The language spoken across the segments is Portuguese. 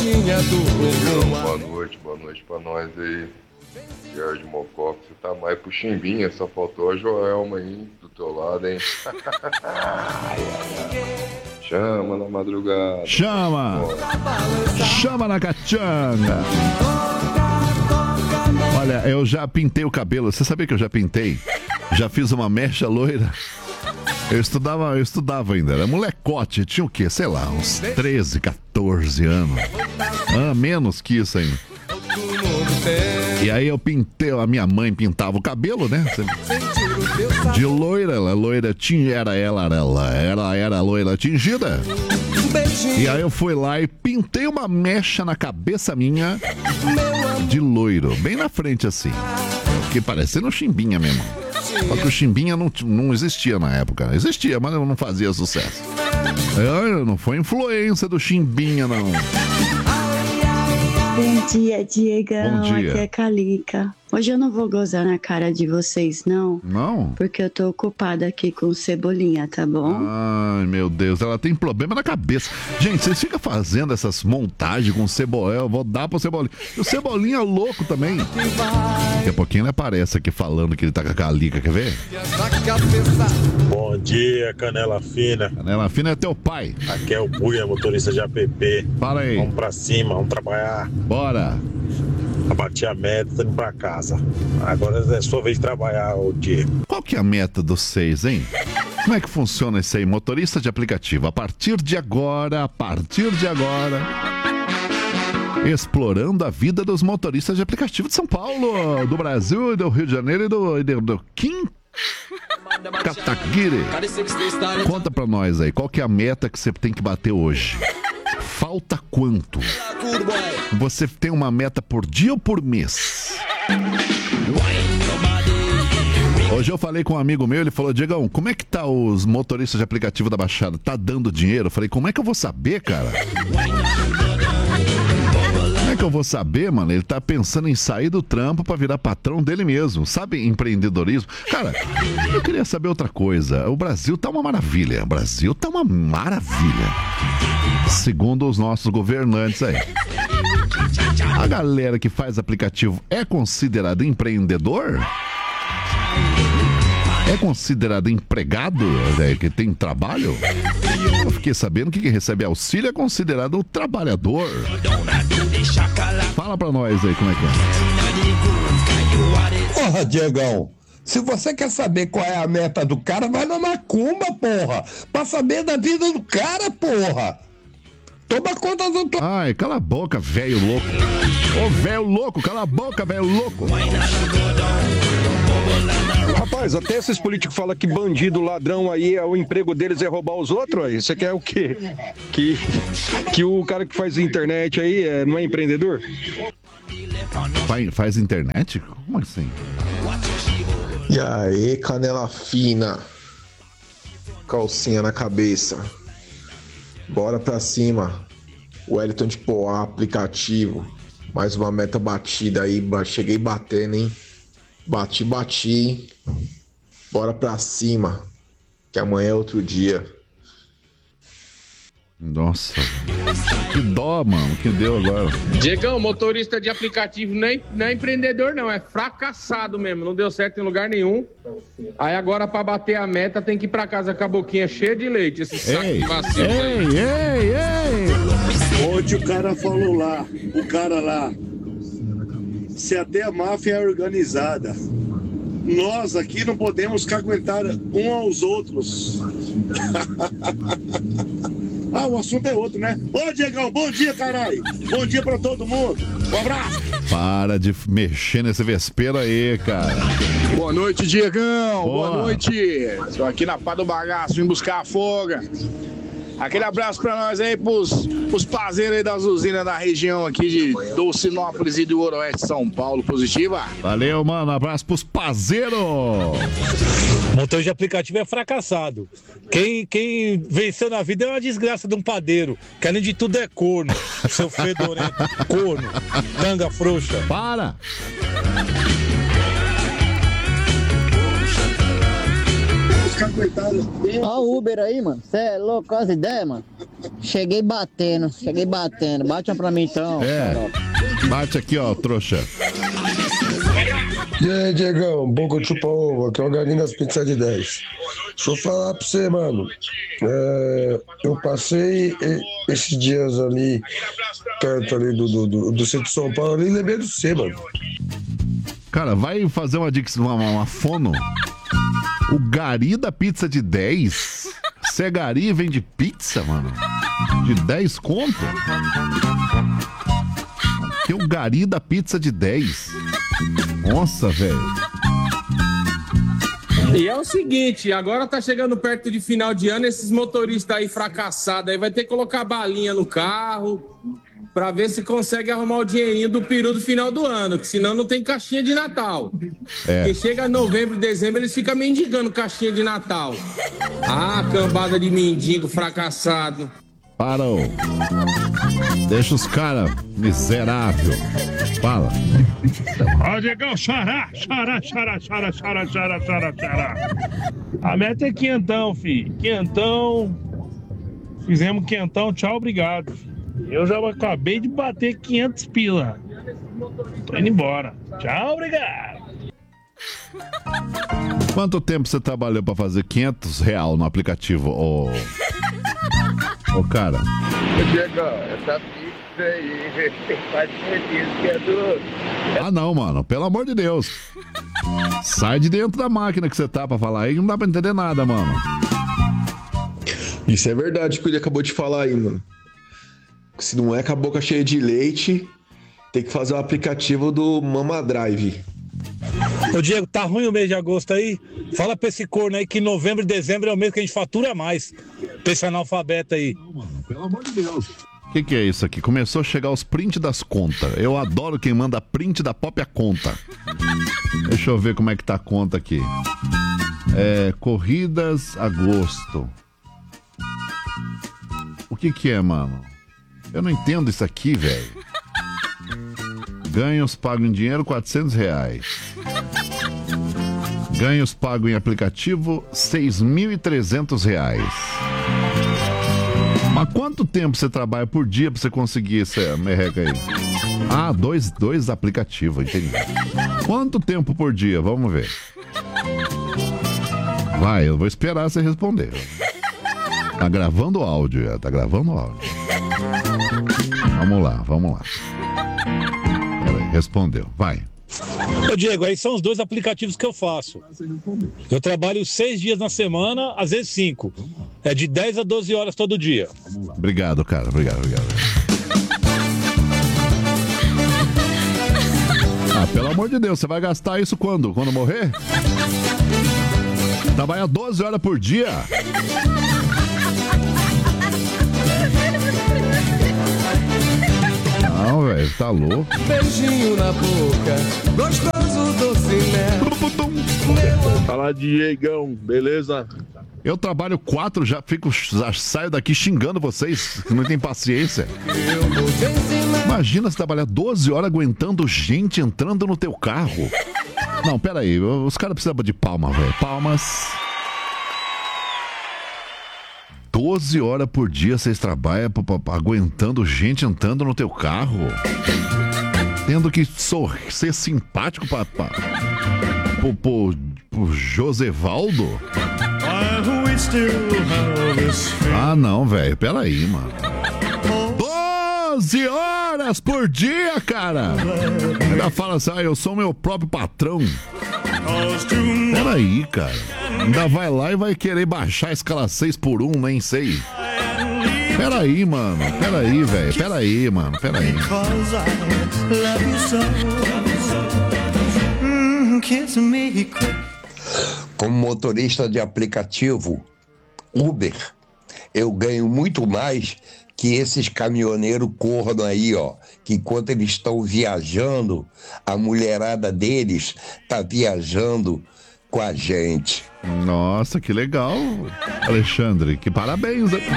Boa noite pra nós aí. Jair de Mococa, você tá mais pro Chimbinha, só faltou a Joelma aí do teu lado, hein? Chama na madrugada. Chama na cachanga. Olha, eu já pintei o cabelo. Você sabia que eu já pintei? Já fiz uma mecha loira. Eu estudava ainda, era molecote, tinha o quê? Sei lá, uns 13, 14 anos. Menos que isso ainda. E aí eu pintei, a minha mãe pintava o cabelo, né? De loira, ela loira tinha, era loira tingida. E aí eu fui lá e pintei uma mecha na cabeça minha de loiro, bem na frente assim. Fiquei parecendo Chimbinha mesmo. Só que o Chimbinha não existia na época. Existia, mas não fazia sucesso. Não foi influência do Chimbinha, não. Bom dia, Diegão. Bom dia. Aqui é Calica. Hoje eu não vou gozar na cara de vocês, não. Não? Porque eu tô ocupada aqui com Cebolinha, tá bom? Ai, meu Deus, ela tem problema na cabeça. Gente, vocês ficam fazendo essas montagens com o Cebolinha. Eu vou dar pro Cebolinha. E o Cebolinha é louco também. Daqui a pouquinho ele aparece aqui falando que ele tá com a Calica, quer ver? Bom dia, Canela Fina. Canela Fina é teu pai. Aqui é o Buia, motorista de app. Fala aí. Vamos pra cima, vamos trabalhar. Bora. Bati a meta, tô indo pra casa. Agora é sua vez de trabalhar, ô Diego. Qual que é a meta dos 6, hein? Como é que funciona isso aí? Motorista de aplicativo. A partir de agora, explorando a vida dos motoristas de aplicativo de São Paulo, do Brasil, do Rio de Janeiro e do Kim Kataguiri. Conta pra nós aí, qual que é a meta que você tem que bater hoje? Falta quanto? Você tem uma meta por dia ou por mês? Hoje eu falei com um amigo meu, ele falou: Diegão, como é que tá os motoristas de aplicativo da Baixada? Tá dando dinheiro? Eu falei: como é que eu vou saber, cara? Como é que eu vou saber, mano? Ele tá pensando em sair do trampo pra virar patrão dele mesmo. Sabe, empreendedorismo? Cara, eu queria saber outra coisa. O Brasil tá uma maravilha. Segundo os nossos governantes aí. A galera que faz aplicativo é considerada empreendedor? É considerado empregado, que tem trabalho? Eu fiquei sabendo que quem recebe auxílio é considerado trabalhador. Fala pra nós aí como é que é. Porra, Diegão, se você quer saber qual é a meta do cara, vai na macumba, porra. Pra saber da vida do cara, porra. Toma conta do... Ai, cala a boca, velho louco. Ô, velho louco, cala a boca, velho louco. Rapaz, até esses políticos falam que bandido, ladrão aí, o emprego deles é roubar os outros, aí. Você quer o quê? Que o cara que faz internet aí não é empreendedor? Faz internet? Como assim? E aí, canela fina. Calcinha na cabeça. Bora pra cima. Wellington de Poá, aplicativo. Mais uma meta batida aí. Cheguei batendo, hein? Bati. Bora pra cima. Que amanhã é outro dia. Nossa. Que dó, mano. Que deu agora. Diegão, motorista de aplicativo não é empreendedor, não. É fracassado mesmo. Não deu certo em lugar nenhum. Aí agora, pra bater a meta, tem que ir pra casa com a boquinha cheia de leite. Esse saco de vacilo. Ei! Ontem o cara falou lá. O cara lá. Se até a máfia é organizada, nós aqui não podemos aguentar um aos outros. O assunto é outro, né? Ô, Diegão, bom dia, caralho. Bom dia pra todo mundo. Um abraço. Para de mexer nesse vespeiro aí, cara. Boa noite, Diegão. Boa noite. Estou aqui na pá do bagaço, vim buscar a folga. Aquele abraço pra nós aí, pros parceiros aí das usinas da região aqui de Dolcinópolis e do Ooroeste São Paulo. Positiva? Valeu, mano. Abraço pros parceiros. Motor de aplicativo é fracassado. Quem venceu na vida é uma desgraça de um padeiro. Que além de tudo é corno. Seu fedorento. Corno. Tanga frouxa. Para! Ó o Uber aí, mano. Você é louco com as ideias, mano. Cheguei batendo. Bate uma pra mim então. Bate aqui, ó, trouxa. E aí, Diegão, boca chupa ovo, aqui é o Galinho das Pizzas de 10. Deixa eu falar pra você, mano. Eu passei esses dias ali, perto ali do centro de São Paulo, ali, e lembrei de você, mano. Cara, vai fazer uma fono. O Gari da Pizza de 10? Você é Gari e vende pizza, mano? De 10 conto? Que é o Gari da Pizza de 10. Nossa, velho. E é o seguinte, agora tá chegando perto de final de ano, esses motoristas aí fracassados aí vai ter que colocar balinha no carro pra ver se consegue arrumar o dinheirinho do peru do final do ano, que senão não tem caixinha de Natal. Porque chega novembro e dezembro, eles ficam mendigando caixinha de Natal. Ah, cambada de mendigo fracassado. Parou. Deixa os caras miserável. Fala. Ó, Diegão, xará. A meta é quentão, filho. Quentão. Fizemos quentão, tchau, obrigado. Eu já acabei de bater 500 pila. Tô indo embora. Tchau, obrigado. Quanto tempo você trabalhou pra fazer R$500 no aplicativo, ô cara? Diego, essa pizza aí, faz certeza que é do... Ah, não, mano, pelo amor de Deus. Sai de dentro da máquina que você tá pra falar aí, não dá pra entender nada, mano. Isso é verdade que ele acabou de falar aí, mano. Se não é com a boca cheia de leite, tem que fazer o aplicativo do Mama Drive. Ô Diego, tá ruim o mês de agosto aí? Fala pra esse corno aí que novembro e dezembro é o mês que a gente fatura mais. Pra esse analfabeto aí. Pelo amor de Deus. O que é isso aqui? Começou a chegar os prints das contas. Eu adoro quem manda print da própria conta. Deixa eu ver como é que tá a conta aqui. Corridas agosto. O que é, mano? Eu não entendo isso aqui, velho. Ganhos pago em dinheiro, R$400. Ganhos pago em aplicativo, R$6.300. Mas quanto tempo você trabalha por dia pra você conseguir essa merreca aí? Ah, dois aplicativos, entendi. Quanto tempo por dia? Vamos ver. Vai, eu vou esperar você responder. Tá gravando o áudio, já. Tá gravando o áudio. Vamos lá. Peraí, respondeu. Vai. Ô Diego, aí são os dois aplicativos que eu faço. Eu trabalho 6 dias na semana, às vezes 5. É de 10 a 12 horas todo dia. Obrigado, cara. Obrigado. Ah, pelo amor de Deus, você vai gastar isso quando? Quando morrer? Trabalha 12 horas por dia. Não, velho, tá louco. Beijinho na boca, gostoso doce mel. Fala, Diegão, beleza? Eu trabalho 4, já saio daqui xingando vocês, que não tem paciência. Imagina se trabalhar 12 horas aguentando gente entrando no teu carro. Não, pera aí, os caras precisam de palma, velho. Palmas. 12 horas por dia vocês trabalham aguentando gente entrando no teu carro. Tendo que ser simpático pro Josevaldo. Ah, não, velho. Peraí, mano. 12 horas por dia, cara. Ainda fala assim, eu sou meu próprio patrão. Peraí, cara. Ainda vai lá e vai querer baixar a escala 6x1, nem sei. Peraí, mano. Peraí, velho. Peraí, mano. Peraí. Como motorista de aplicativo Uber, eu ganho muito mais que esses caminhoneiros corram aí, ó, que enquanto eles estão viajando, a mulherada deles tá viajando com a gente. Nossa, que legal, Alexandre, que parabéns, hein?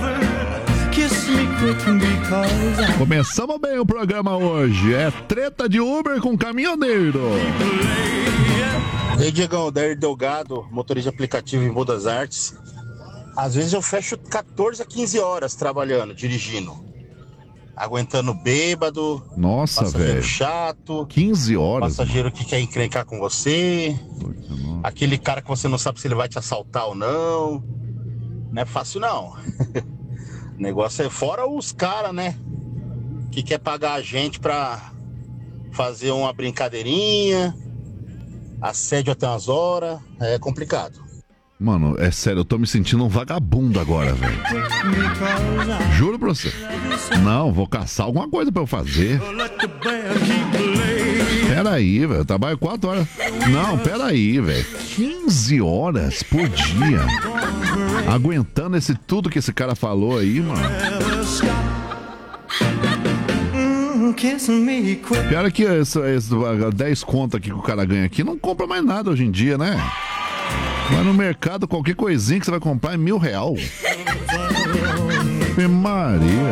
Começamos bem o programa hoje, é treta de Uber com caminhoneiro. Ei, Diegão, Dair Delgado, motorista de aplicativo em Boa das Artes. Às vezes eu fecho 14 a 15 horas trabalhando, dirigindo. Aguentando bêbado. Nossa, passageiro velho. chato. 15 horas. Passageiro que quer encrencar com você. Aquele cara que você não sabe se ele vai te assaltar ou não. Não é fácil, não. O negócio é fora os caras, né? Que quer pagar a gente pra fazer uma brincadeirinha. Assédio até umas horas. É complicado. Mano, é sério, eu tô me sentindo um vagabundo agora, velho. Juro pra você. Não, vou caçar alguma coisa pra eu fazer. Peraí, velho, eu trabalho 4 horas. Não, peraí, velho. 15 horas por dia. Aguentando tudo que esse cara falou aí, mano. Pior que esse 10 conto aqui que o cara ganha aqui não compra mais nada hoje em dia, né? Vai no mercado, qualquer coisinha que você vai comprar é R$1.000. Maria.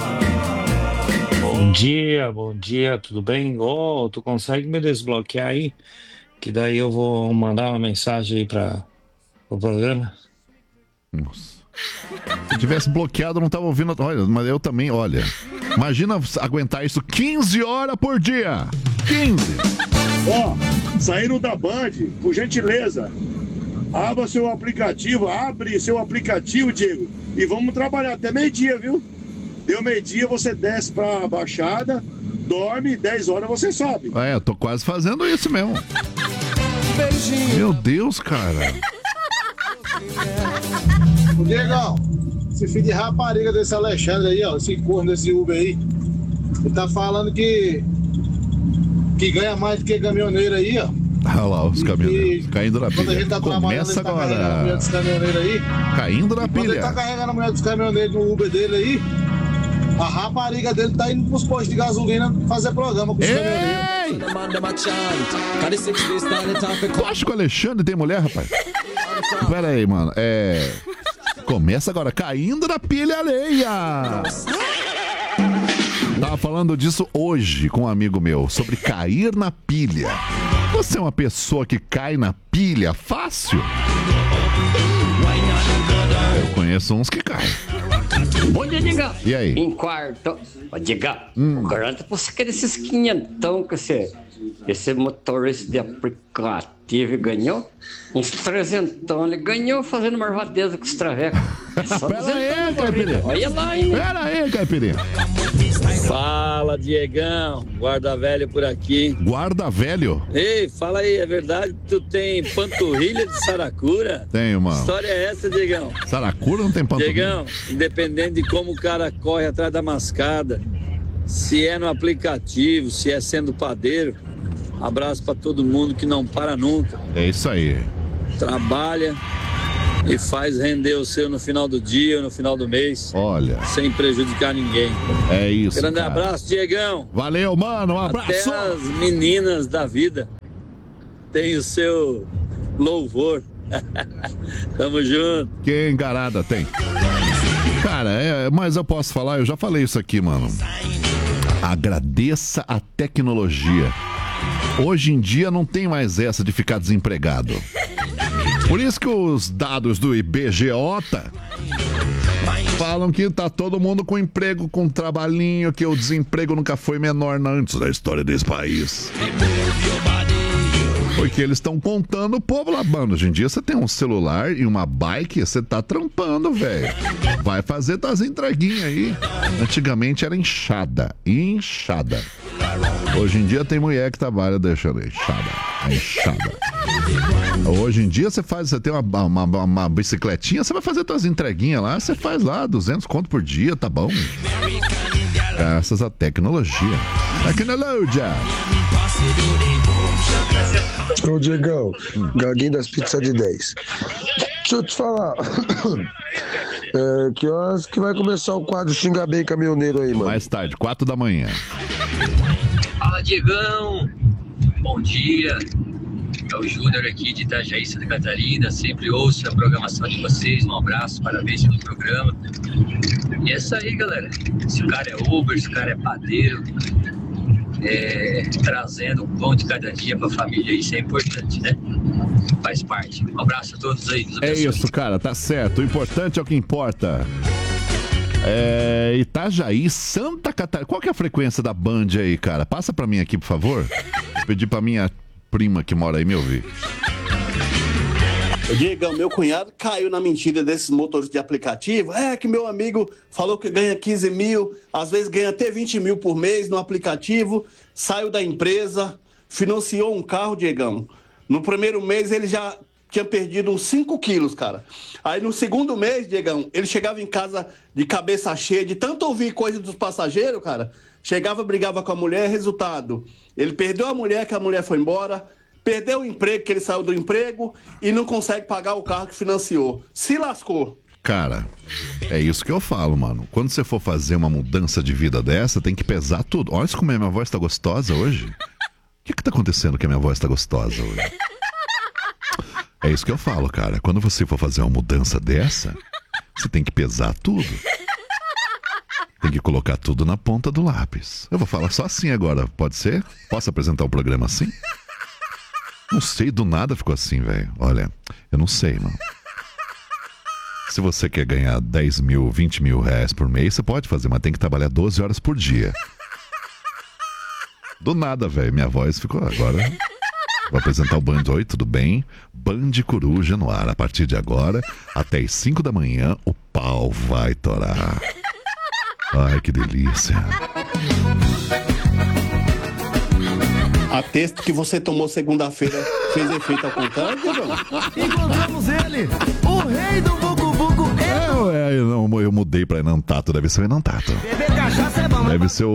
Bom dia, tudo bem? Tu consegue me desbloquear aí? Que daí eu vou mandar uma mensagem aí para o programa. Nossa. Se tivesse bloqueado, eu não tava ouvindo. Olha, mas eu também, olha. Imagina aguentar isso 15 horas por dia. 15. Saíram da Band, por gentileza. Abre seu aplicativo, Diego, e vamos trabalhar até meio-dia, viu? Deu meio-dia, você desce pra Baixada, dorme, 10 horas você sobe. Eu tô quase fazendo isso mesmo. Meu Deus, cara. Ô, Diegão, esse filho de rapariga desse Alexandre aí, ó, esse corno desse Uber aí, ele tá falando que ganha mais do que caminhoneiro aí, ó. Olha lá, os caminhoneiros caindo na Quando a gente pilha. tá trabalhando, Começa ele tá carregando a mulher agora. dos caminhoneiros aí. Caindo na Quando ele pilha. tá carregando a mulher dos caminhoneiros no Uber dele aí, a rapariga dele tá indo pros postos de gasolina fazer programa com os caminhoneiros. Tu acha que o Alexandre tem mulher, rapaz? Pera aí, mano. Começa agora, caindo na pilha alheia. Tava falando disso hoje com um amigo meu, sobre cair na pilha. Você é uma pessoa que cai na pilha fácil? Eu conheço uns que caem. Bom dia, Digão. E aí? Em quarto. Ô, Digão, garanta pra você que desses quinhentão que esse motorista de aplicativo ganhou. Uns 300, ele ganhou fazendo marvadeza com os travecos. Pera aí, Caipirinha. Olha lá, hein? Pera aí, Caipirinha. Fala, Diegão. Guarda velho por aqui. Guarda velho? Ei, fala aí, é verdade que tu tem panturrilha de saracura? Tenho, mano. Que história é essa, Diegão? Saracura não tem panturrilha? Diegão, independente de como o cara corre atrás da mascada, se é no aplicativo, se é sendo padeiro, abraço pra todo mundo que não para nunca. É isso aí. Trabalha e faz render o seu no final do dia, no final do mês. Olha. Sem prejudicar ninguém. É isso, Grande cara. abraço, Diegão. Valeu, mano. Um abraço. Até as meninas da vida têm o seu louvor. Tamo junto. Que engarada tem. Cara, mas eu posso falar, eu já falei isso aqui, mano. Agradeça a tecnologia. Hoje em dia não tem mais essa de ficar desempregado. Por isso que os dados do IBGE falam que tá todo mundo com emprego, com trabalhinho, que o desemprego nunca foi menor antes da história desse país. Porque eles estão contando o povo lá, mano. Hoje em dia você tem um celular e uma bike, você tá trampando, velho. Vai fazer tuas entreguinhas aí. Antigamente era inchada. Hoje em dia tem mulher que trabalha deixando inchada. Hoje em dia você tem uma bicicletinha, você vai fazer tuas entreguinhas lá, você faz lá 200 conto por dia, tá bom? Graças à tecnologia. Tecnologia. Ô, Diegão, Gaguinho das pizzas de 10. Deixa eu te falar. Que horas que vai começar o quadro Xinga Bem Caminhoneiro aí, mano? Mais tarde, 4 da manhã. Fala, Diegão. Bom dia. É o Júnior aqui de Itajaí, Santa Catarina. Sempre ouço a programação de vocês. Um abraço, parabéns pelo programa. E é isso aí, galera. Se o cara é Uber, se o cara é padeiro, trazendo o pão de cada dia pra família, isso é importante, né? faz parte. Um abraço a todos aí. É isso, cara, tá certo. O importante é o que importa. Itajaí, Santa Catarina. Qual que é a frequência da Band aí, cara? Passa pra mim aqui, por favor. Vou pedir pra minha prima que mora aí me ouvir. Diegão, meu cunhado caiu na mentira desses motores de aplicativo. Que meu amigo falou que ganha 15 mil, às vezes ganha até 20 mil por mês no aplicativo, saiu da empresa, financiou um carro, Diegão. No primeiro mês ele já tinha perdido uns 5 quilos, cara. Aí no segundo mês, Diegão, ele chegava em casa de cabeça cheia, de tanto ouvir coisa dos passageiros, cara. Chegava, brigava com a mulher, resultado. Ele perdeu a mulher, que a mulher foi embora, perdeu o emprego, que ele saiu do emprego e não consegue pagar o carro que financiou. Se lascou. Cara, é isso que eu falo, mano. Quando você for fazer uma mudança de vida dessa, tem que pesar tudo. Olha como a minha voz tá gostosa hoje. O que tá acontecendo que a minha voz tá gostosa hoje? É isso que eu falo, cara. Quando você for fazer uma mudança dessa, você tem que pesar tudo. Tem que colocar tudo na ponta do lápis. Eu vou falar só assim agora, pode ser? Posso apresentar o programa assim? Não sei, do nada ficou assim, velho. Olha, eu não sei, mano. Se você quer ganhar 10 mil, 20 mil reais por mês, você pode fazer, mas tem que trabalhar 12 horas por dia. Do nada, velho, minha voz ficou agora... Vou apresentar o Band. Oi, tudo bem? Band Coruja no ar. A partir de agora, até as 5 da manhã, o pau vai torar. Ai, que delícia. A texto que você tomou segunda-feira fez efeito ao contrário, Diegão? Encontramos ele, o rei do Vucu Vucu. Eu mudei pra Enantato. Deve ser o Enantato. Beber cachaça é bom. Deve ser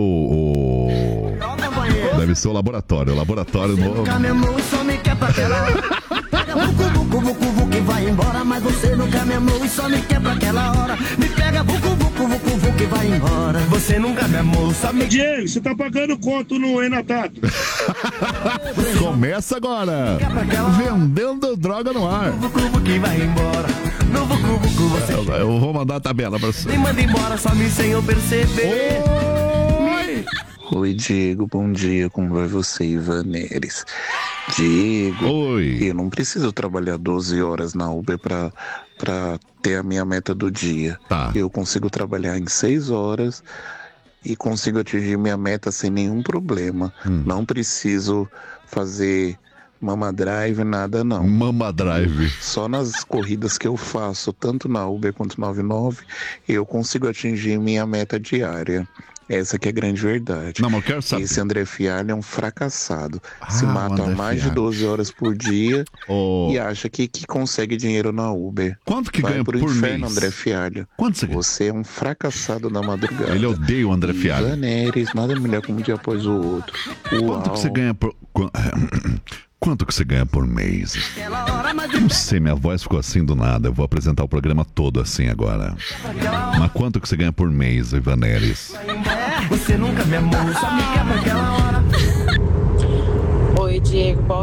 Deve ser o laboratório novo. Nunca me amou e só me quer pra aquela hora. Pega Vucu Vucu Vucu Vucu e vai embora. Mas você nunca me amou e só me quer pra aquela hora. Me pega Vucu Vucu Vucu Vucu e vai embora. Você nunca me amou, só me... Diego, você tá pagando quanto no Enatato? Começa agora. Vendendo droga no ar. Vucu Vucu e vai embora. No Vucu Vucu você... Eu vou mandar a tabela pra você. Me manda embora, só me sem eu perceber. Oi, Diego, bom dia, como vai você, Ivan Neres? Diego, oi. Eu não preciso trabalhar 12 horas na Uber pra ter a minha meta do dia. Tá. Eu consigo trabalhar em 6 horas e consigo atingir minha meta sem nenhum problema. Não preciso fazer Mama Drive, nada não. Mama Drive. Só nas corridas que eu faço, tanto na Uber quanto 99, eu consigo atingir minha meta diária. Essa que é a grande verdade. Não, mas eu quero saber. Esse André Fialho é um fracassado. Se mata há mais de 12 horas por dia e acha que consegue dinheiro na Uber. Quanto que ganha por inferno, mês? André Fialho. Quanto você ganha? Você é um fracassado da madrugada. Ele odeia o André Fialho. Ivan Neres, nada melhor que um dia após o outro. Quanto que você ganha por... Quanto que você ganha por mês? Não sei, minha voz ficou assim do nada. Eu vou apresentar o programa todo assim agora. Mas quanto que você ganha por mês, Ivan Neres? Você nunca me amou, só me quer pra aquela hora. Oi, Diego.